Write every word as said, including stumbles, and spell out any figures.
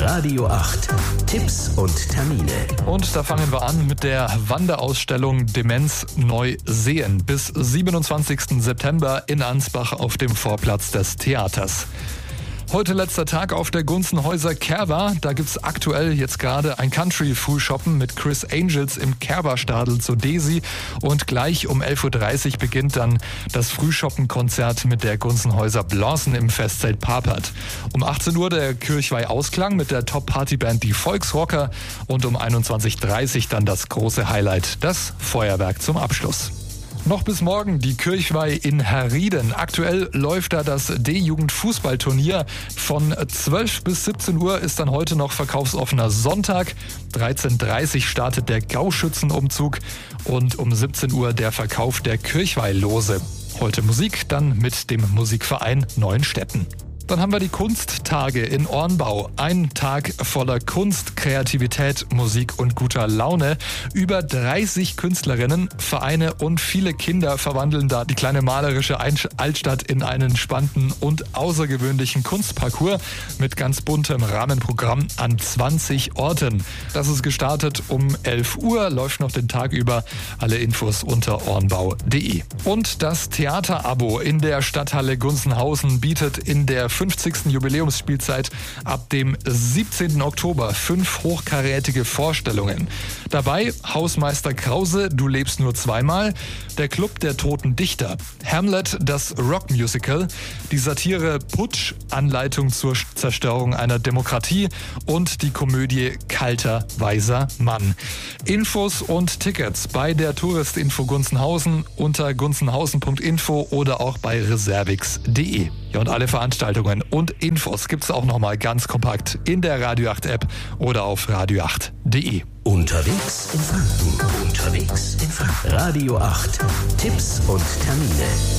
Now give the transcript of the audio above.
Radio acht. Tipps und Termine. Und da fangen wir an mit der Wanderausstellung Demenz neu sehen. Bis siebenundzwanzigsten September in Ansbach auf dem Vorplatz des Theaters. Heute letzter Tag auf der Gunzenhäuser Kerber. Da gibt's aktuell jetzt gerade ein Country-Frühshoppen mit Chris Angels im Kerberstadel zu Desi. Und gleich um elf Uhr dreißig beginnt dann das Frühshoppen-Konzert mit der Gunzenhäuser Blossom im Festzelt Papert. Um achtzehn Uhr der Kirchweih-Ausklang mit der Top-Party-Band Die Volksrocker. Und um einundzwanzig Uhr dreißig dann das große Highlight, das Feuerwerk zum Abschluss. Noch bis morgen die Kirchweih in Herrieden. Aktuell läuft da das D-Jugend-Fußballturnier. Von zwölf bis siebzehn Uhr ist dann heute noch verkaufsoffener Sonntag. dreizehn Uhr dreißig startet der Gauschützenumzug und um siebzehn Uhr der Verkauf der Kirchweih-Lose. Heute Musik, dann mit dem Musikverein Neuenstetten. Dann haben wir die Kunsttage in Ornbau. Ein Tag voller Kunst, Kreativität, Musik und guter Laune. Über dreißig Künstlerinnen, Vereine und viele Kinder verwandeln da die kleine malerische Altstadt in einen spannenden und außergewöhnlichen Kunstparcours mit ganz buntem Rahmenprogramm an zwanzig Orten. Das ist gestartet um elf Uhr, läuft noch den Tag über. Alle Infos unter ornbau punkt de. Und das Theaterabo in der Stadthalle Gunzenhausen bietet in der fünfzigsten Jubiläumsspielzeit ab dem siebzehnten Oktober fünf hochkarätige Vorstellungen. Dabei Hausmeister Krause, Du lebst nur zweimal, der Club der Toten Dichter, Hamlet, das Rockmusical, die Satire Putsch, Anleitung zur Zerstörung einer Demokratie und die Komödie Kalter, weiser Mann. Infos und Tickets bei der Touristinfo Gunzenhausen unter gunzenhausen punkt info oder auch bei reservix punkt de. Ja, und alle Veranstaltungen und Infos gibt's auch nochmal ganz kompakt in der Radio acht App oder auf radio acht punkt de. Unterwegs in Franken. Unterwegs in Franken. Radio acht. Tipps und Termine.